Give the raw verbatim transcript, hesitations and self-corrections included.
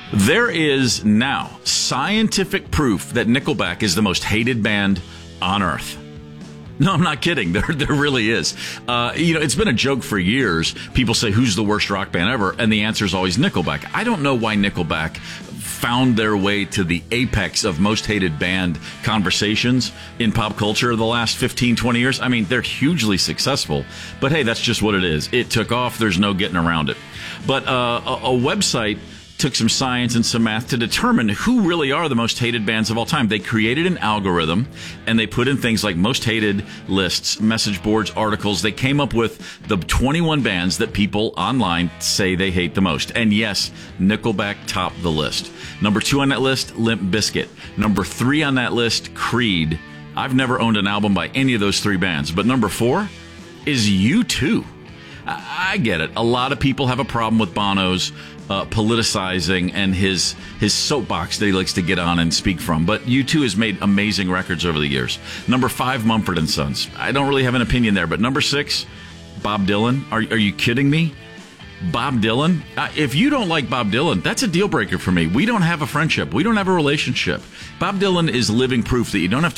There is now scientific proof that Nickelback is the most hated band on Earth. No, I'm not kidding. There, there really is. Uh, you know, it's been a joke for years. People say, who's the worst rock band ever? And the answer is always Nickelback. I don't know why Nickelback found their way to the apex of most hated band conversations in pop culture the last fifteen, twenty years. I mean, they're hugely successful. But hey, that's just what it is. It took off. There's no getting around it. But uh, a, a website took some science and some math to determine who really are the most hated bands of all time. They created an algorithm, and they put in things like most hated lists, message boards, articles. They came up with the twenty-one bands that people online say they hate the most. And yes, Nickelback topped the list. Number two on that list, Limp Bizkit. Number three on that list, Creed. I've never owned an album by any of those three bands. But number four is U two. I get it. A lot of people have a problem with Bono's uh, politicizing and his his soapbox that he likes to get on and speak from. But U two has made amazing records over the years. Number five, Mumford and Sons. I don't really have an opinion there. But number six, Bob Dylan. Are, are you kidding me? Bob Dylan? Uh, if you don't like Bob Dylan, that's a deal breaker for me. We don't have a friendship. We don't have a relationship. Bob Dylan is living proof that you don't have to